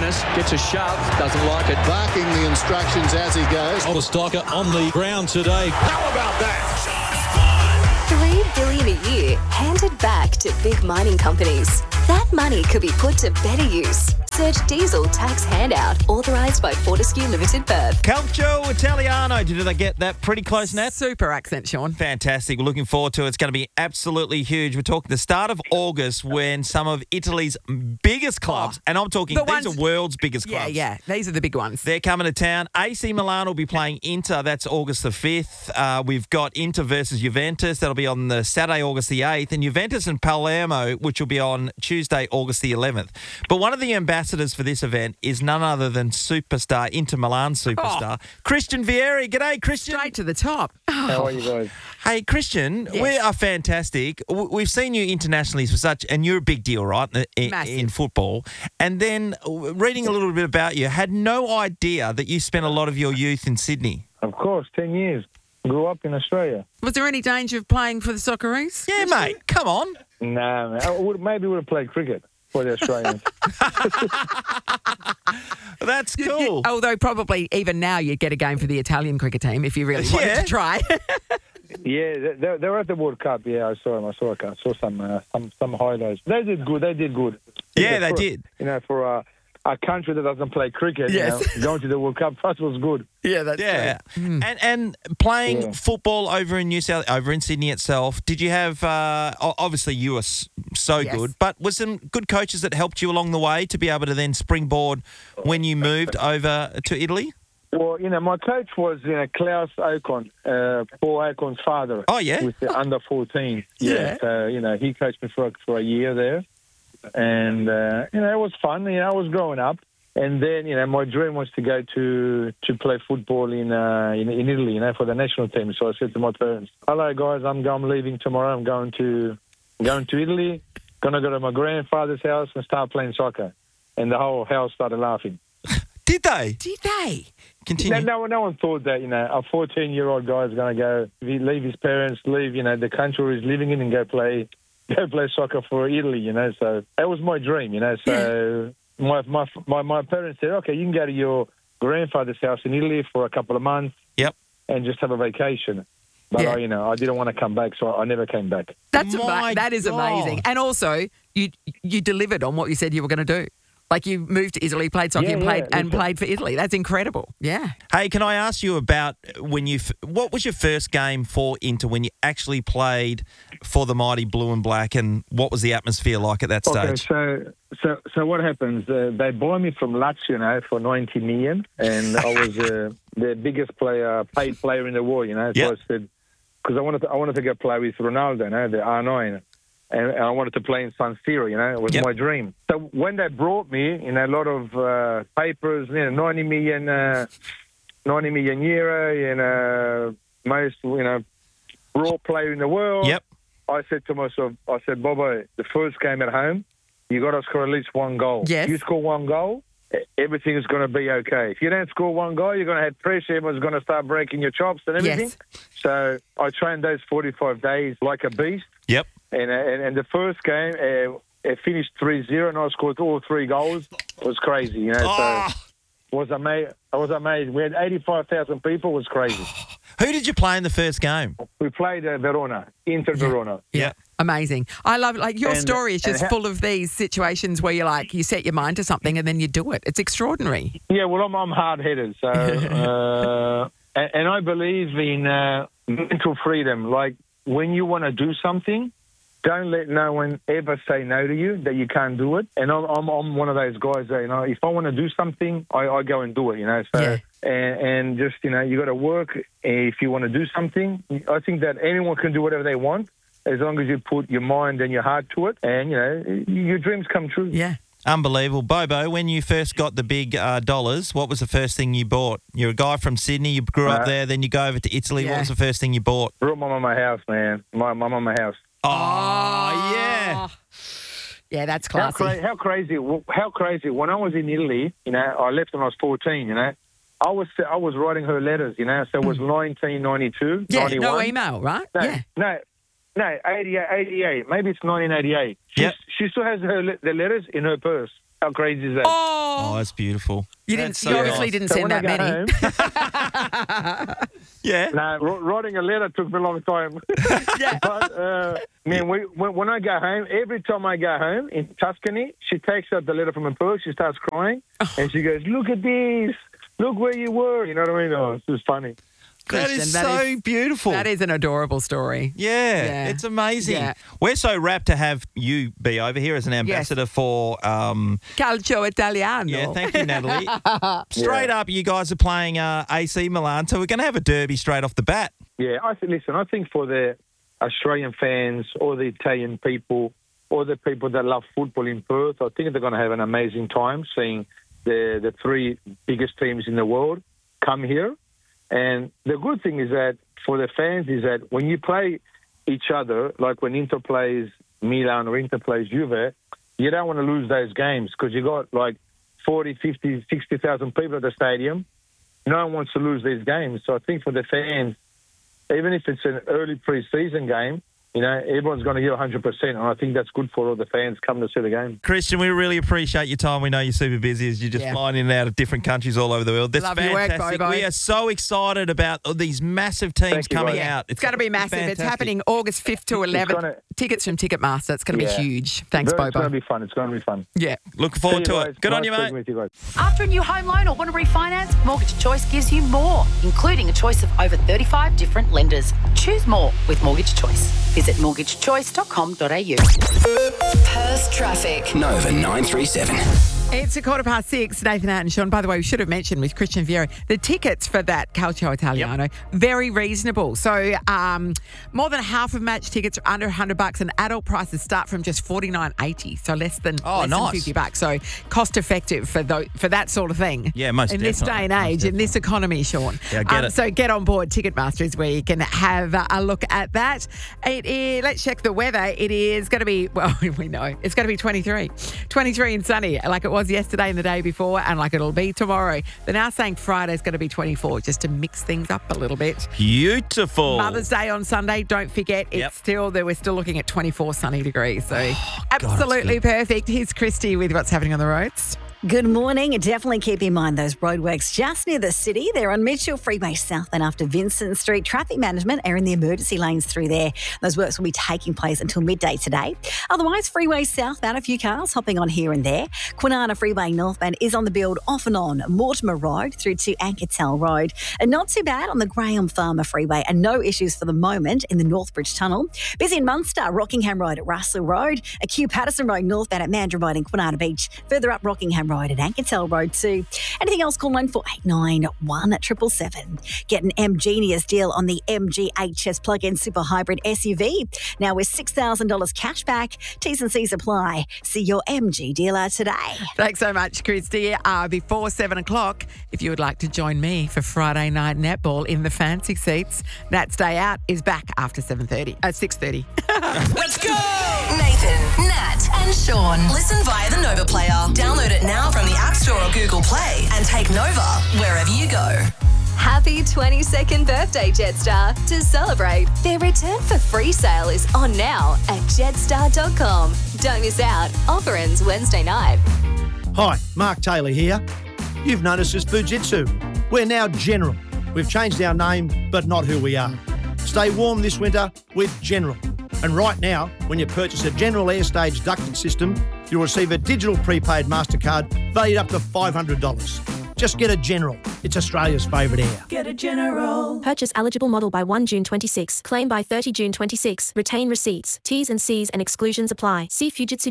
Dennis gets a shove, doesn't like it. Barking the instructions as he goes. Oliver Stocker on the ground today. How about that? $3 billion a year handed back to big mining companies. That money could be put to better use. Search diesel tax handout authorised by Fortescue Limited Perth. Calcio Italiano. Did they get that pretty close, Nat? Super accent, Sean. Fantastic. We're looking forward to it. It's going to be absolutely huge. We're talking the start of August when some of Italy's biggest clubs, and I'm talking these are world's biggest clubs. Yeah. These are the big ones. They're coming to town. AC Milan will be playing Inter. That's August the 5th. We've got Inter versus Juventus. That'll be on the Saturday, August the 8th. And Juventus and Palermo, which will be on Tuesday, August the 11th. But one of the ambassadors for this event is none other than superstar, Inter Milan superstar, Christian Vieri. G'day, Christian. Straight to the top. How are you guys? Hey, Christian, Yes. we are fantastic. We've seen you internationally for such, and you're a big deal, right, in football. And then reading a little bit about you, had no idea that you spent a lot of your youth in Sydney. Of course, 10 years. Grew up in Australia. Was there any danger of playing for the Socceroos? Yeah, mate, come on. Nah, man. Maybe would have played cricket for the Australians. That's cool. Although probably even now you'd get a game for the Italian cricket team if you really wanted to try. Yeah, they were at the World Cup. Yeah, I saw them. I saw some highlights. They did good. Yeah, they did. You know, for a country that doesn't play cricket, Yes. going to the World Cup first was good. Yeah, that's true. And playing football over in Sydney itself, did you have, obviously you were so Yes. good, but was some good coaches that helped you along the way to be able to then springboard when you moved over to Italy? Well, my coach was Klaus Ocon, Paul Ocon's father. Oh, yeah? With the under 14. Yeah. So, he coached me for a year there. And, it was fun. I was growing up. And then, my dream was to go to play football in Italy, for the national team. So I said to my parents, "Hello, guys, I'm leaving tomorrow. I'm going to Italy. Going to go to my grandfather's house and start playing soccer." And the whole house started laughing. Did they? Did they? Continue. No one thought that, a 14-year-old guy is going to go, leave his parents, leave, the country he's living in and go play soccer for Italy, So that was my dream, So my parents said, okay, you can go to your grandfather's house in Italy for a couple of months. Yep. And just have a vacation. But I didn't want to come back, so I never came back. That is amazing. And also, you delivered on what you said you were going to do. Like you moved to Italy, played soccer, and played for Italy. That's incredible. Yeah. Hey, can I ask you about what was your first game for Inter when you actually played for the mighty Blue and Black, and what was the atmosphere like at that stage? Okay, so what happens? They buy me from Lazio, for 90 million, and I was the biggest paid player in the world, So I said, because I wanted to go play with Ronaldo, the R9. And I wanted to play in San Siro, it was my dream. So when they brought me, a lot of papers, 90 million euro, most, raw player in the world. Yep. I said to myself, Bobo, the first game at home, you got to score at least one goal. Yes. If you score one goal, everything is going to be okay. If you don't score one goal, you're going to have pressure. Everyone's going to start breaking your chops and everything. Yes. So I trained those 45 days like a beast. Yep. And the first game, it finished 3-0, and I scored all 3 goals. It was crazy, So I was amazed. We had 85,000 people. It was crazy. Who did you play in the first game? We played Verona, Inter Verona. Yeah. Amazing. I love your story is just full of these situations where you set your mind to something and then you do it. It's extraordinary. Yeah, well, I'm hard-headed, so and I believe in mental freedom. Like when you want to do something, don't let no one ever say no to you that you can't do it. And I'm one of those guys that, if I want to do something, I go and do it, So and just, you got to work if you want to do something. I think that anyone can do whatever they want as long as you put your mind and your heart to it, and your dreams come true. Yeah. Unbelievable. Bobo, when you first got the big dollars, what was the first thing you bought? You're a guy from Sydney, you grew up there, then you go over to Italy. Yeah. What was the first thing you bought? Brought my mama house, man. My mama house. Oh, yeah. Yeah, that's classy. How crazy. When I was in Italy, I left when I was 14, I was writing her letters, so it was 1992, Yeah, 91. no email, right? No, No, 88. Maybe it's 1988. Yep. She still has the letters in her purse. How crazy is that? Oh, that's beautiful. You That's didn't. You obviously nice. didn't So send when that I many. go home, Yeah. no, writing a letter took me a long time. Yeah. But, man, when I go home, every time I go home in Tuscany, she takes out the letter from her purse, she starts crying, and she goes, look at this. Look where you were. You know what I mean? Oh, it's just funny. That is Christian, so beautiful. That is an adorable story. Yeah, it's amazing. Yeah. We're so rapt to have you be over here as an ambassador for. Calcio Italiano. Yeah, thank you, Natalie. Straight up, you guys are playing AC Milan, so we're going to have a derby straight off the bat. Yeah, I think for the Australian fans or the Italian people or the people that love football in Perth, I think they're going to have an amazing time seeing the three biggest teams in the world come here. And the good thing is that for the fans is that when you play each other, like when Inter plays Milan or Inter plays Juve, you don't want to lose those games because you got like 40, 50, 60,000 people at the stadium. No one wants to lose these games. So I think for the fans, even if it's an early pre-season game, you know, everyone's going to give 100%, and I think that's good for all the fans coming to see the game. Christian, we really appreciate your time. We know you're super busy as you're just flying in and out of different countries all over the world. That's Love your work, fantastic. Bobo. We are so excited about these massive teams Thank you, coming guys. out. It's going to be massive. It's fantastic. happening August 5th to 11th. Tickets from Ticketmaster. It's going to be huge. Thanks, It's Bobo. going to be fun. It's going to be fun. Yeah. Look forward See you to guys. it. Good on Nice you, speaking mate. with you guys. After a new home loan or want to refinance, Mortgage Choice gives you more, including a choice of over 35 different lenders. Choose more with Mortgage Choice. Visit mortgagechoice.com.au. Perth traffic. Nova 937. It's 6:15. Nathan Out and Sean. By the way, we should have mentioned with Christian Vieira, the tickets for that Calcio Italiano, very reasonable. So more than half of match tickets are under $100 and adult prices start from just $49.80. So less than nice. $50. So cost effective for that sort of thing. Yeah, most in this day and definitely. age, in this economy, Sean. Yeah, I get it. So get on board. Ticketmaster is where you can have a look at that. Let's check the weather. It is going to be, well, we know, it's going to be 23 and sunny like it was yesterday and the day before and like it'll be tomorrow. They're now saying Friday's going to be 24 just to mix things up a little bit. Beautiful. Mother's Day on Sunday, don't forget, we're still looking at 24 sunny degrees. So absolutely perfect. Here's Christy with what's happening on the roads. Good morning. Definitely keep in mind those roadworks just near the city. They're on Mitchell Freeway South and after Vincent Street. Traffic management are in the emergency lanes through there. Those works will be taking place until midday today. Otherwise, Freeway southbound, a few cars hopping on here and there. Kwinana Freeway northbound is on the build off and on Mortimer Road through to Ankertel Road. And not too bad on the Graham Farmer Freeway and no issues for the moment in the Northbridge Tunnel. Busy in Munster, Rockingham Road at Russell Road. Q Patterson Road northbound at Mandurah Road and Kwinana Beach. Further up Rockingham Road at Ankertel Road too. Anything else, call 9489 1777. Get an M-Genius deal on the MG HS plug-in super hybrid SUV. Now with $6,000 cash back. T's and C's apply. See your MG dealer today. Thanks so much, Christy. Before 7 o'clock, if you would like to join me for Friday night netball in the fancy seats, Nat's Day Out is back after 6:30. Let's go! Nathan, Nat, and Sean. Listen via the Nova Player. Download it now from the App Store or Google Play and take Nova wherever you go. Happy 22nd birthday, Jetstar. To celebrate, their return for free sale is on now at jetstar.com. Don't miss out. Offer ends Wednesday night. Hi, Mark Taylor here. You've noticed us Fujitsu. We're now General. We've changed our name, but not who we are. Stay warm this winter with General. And right now, when you purchase a General Airstage ducted system, you'll receive a digital prepaid MasterCard valued up to $500. Just get a General. It's Australia's favourite air. Get a General. Purchase eligible model by 1 June 26. Claim by 30 June 26. Retain receipts. T's and C's and exclusions apply. See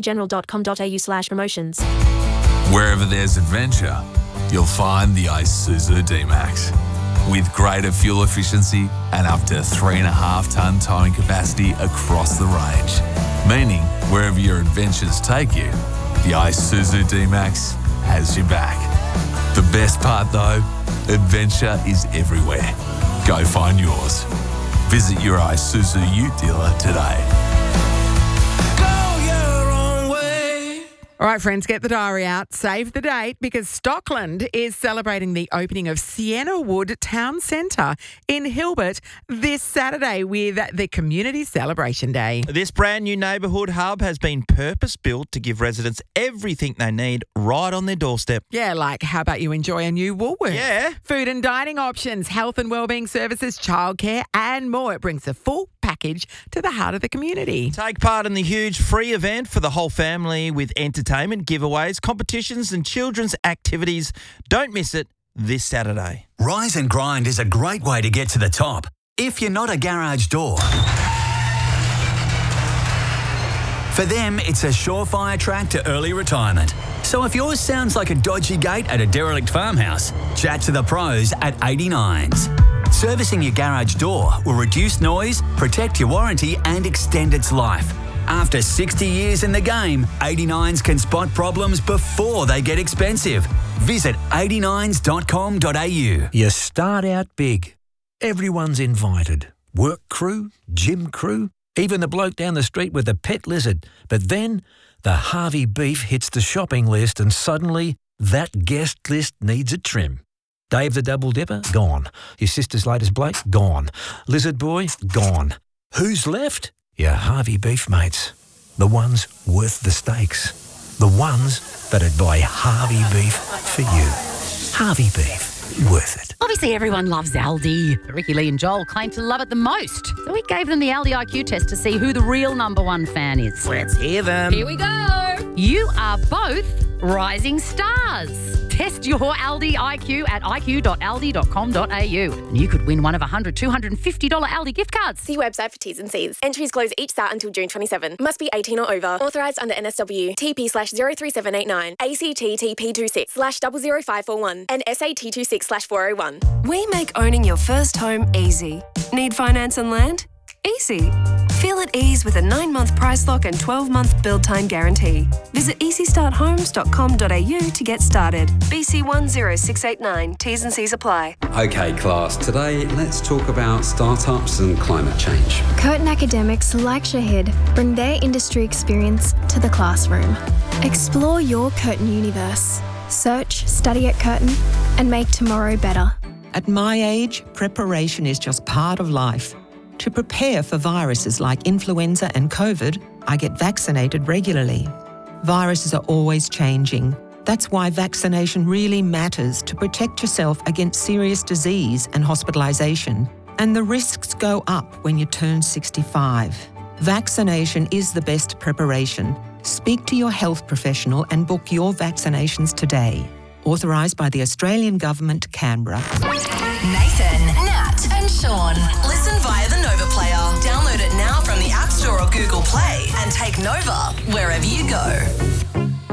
fujitsugeneral.com.au/promotions. Wherever there's adventure, you'll find the Isuzu D-Max. With greater fuel efficiency and up to 3.5-tonne towing capacity across the range. Meaning, wherever your adventures take you, the Isuzu D-Max has your back. The best part though, adventure is everywhere. Go find yours. Visit your Isuzu Ute dealer today. Go your own way. All right, friends, get the diary out. Save the date because Stockland is celebrating the opening of Sienna Wood Town Centre in Hilbert this Saturday with the Community Celebration Day. This brand new neighbourhood hub has been purpose-built to give residents everything they need right on their doorstep. Yeah, like how about you enjoy a new Woolworths? Yeah. Food and dining options, health and wellbeing services, childcare and more. It brings a full package to the heart of the community. Take part in the huge free event for the whole family with entertainment, giveaways, competitions and children's activities. Don't miss it this Saturday. Rise and Grind is a great way to get to the top if you're not a garage door. For them, it's a surefire track to early retirement. So if yours sounds like a dodgy gate at a derelict farmhouse, chat to the pros at 89s. Servicing your garage door will reduce noise, protect your warranty and extend its life. After 60 years in the game, 89s can spot problems before they get expensive. Visit 89s.com.au. You start out big. Everyone's invited. Work crew, gym crew, even the bloke down the street with the pet lizard. But then the Harvey beef hits the shopping list and suddenly that guest list needs a trim. Dave the Double Dipper, gone. Your sister's latest bloke, gone. Lizard Boy, gone. Who's left? Your Harvey beef mates. The ones worth the stakes. The ones that'd buy Harvey beef for you. Harvey beef. Worth it. Obviously, everyone loves Aldi. But Ricky, Lee and Joel claim to love it the most. So we gave them the Aldi IQ test to see who the real number one fan is. Let's hear them. Here we go. You are both rising stars. Test your Aldi IQ at iq.aldi.com.au. And you could win one of $100, $250 Aldi gift cards. See website for T's and C's. Entries close each start until June 27. Must be 18 or over. Authorised under NSW. TP/03789. ACT/TP26/00541. And SAT26/401. We make owning your first home easy. Need finance and land? Easy. Feel at ease with a 9-month price lock and 12-month build time guarantee. Visit easystarthomes.com.au to get started. BC 10689. T's and C's apply. Okay, class. Today, let's talk about startups and climate change. Curtin academics like Shahid bring their industry experience to the classroom. Explore your Curtin universe. Search, study at Curtin, and make tomorrow better. At my age, preparation is just part of life. To prepare for viruses like influenza and COVID, I get vaccinated regularly. Viruses are always changing. That's why vaccination really matters to protect yourself against serious disease and hospitalisation. And the risks go up when you turn 65. Vaccination is the best preparation. Speak to your health professional and book your vaccinations today. Authorised by the Australian Government, Canberra. Nathan, Nat and Sean. Listen via the Nova Player. Download it now from the App Store or Google Play and take Nova wherever you go.